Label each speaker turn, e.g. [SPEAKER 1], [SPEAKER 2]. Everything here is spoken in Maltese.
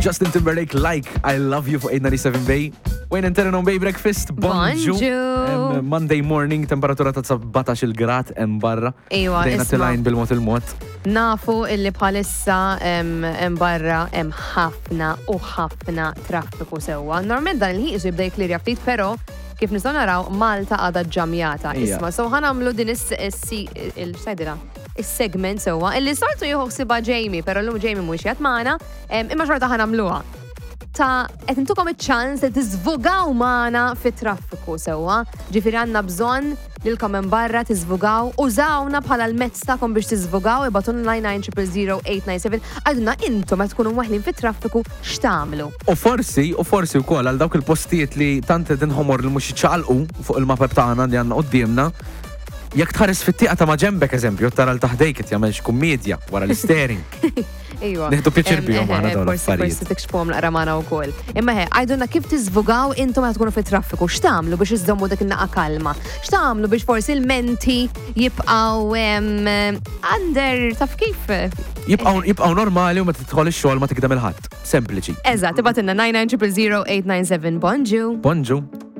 [SPEAKER 1] Justin Timberlake, like I love you fuq 897 Bay. Wayne Interenon Bay Breakfast.
[SPEAKER 2] Bonjour.
[SPEAKER 1] Monday morning, temperatura ta' 17 grad hemm barra.
[SPEAKER 2] Ejwa,
[SPEAKER 1] Dejna
[SPEAKER 2] isma'.
[SPEAKER 1] tilajn bil-mod.
[SPEAKER 2] Nafu illi bħalissa hemm barra hemm ħafna u ħafna traffiku sewwa. Normalment dan il-ħin jibda jiklirja ftit, però kif nistgħu naraw Malta għadha ġġamjata. Isma' so ħanamlu din il-sajdira is-segment sewwa illi sortu jħossibha Jamie, però llum Jamie mhux qiegħed magħna, imma xorta ħanamluha. Qed intukom iċ-ċans li tiżvugaw magħna fit-traffiku sewwa. Ġifieri għandna bżonn lilkom hemm barra tiżvugaw, użawna bħala l-mezz tagħkom biex tiżvugaw, ibatulna 9900897. Għadna intom qed tkunu waħlin fit-traffiku x'tagħmlu.
[SPEAKER 1] U forsi wkoll għal dawk il-postijiet li tant inħomor li mhux jiċċaqalqu fuq il-mapep tagħna li għandna qudiemna. Jekk tħares fit-tieqa ta' ma' ġembek eżempju, tara l-taħdejk qed jagħmel komedja wara l-steering.
[SPEAKER 2] Ejwa.
[SPEAKER 1] Neħdu picture bihom magħna dawn l-affarijiet.
[SPEAKER 2] Forsi tikxpuhom naqra magħna wkoll. Imma għajdulna kif tiżvugaw intom qed tkunu fit-traffiku, x'tagħmlu biex iżdommu dik in-naqa kalma? X'tagħmlu biex forsi l-menti jibqgħu under taf kif?
[SPEAKER 1] Jibqgħu normali u ma tidħol ix-xogħol ma tikdem il-ħadd. Sempliċi.
[SPEAKER 2] Eżatt, ibatilna 9900897. Bonġu.
[SPEAKER 1] Bonġu.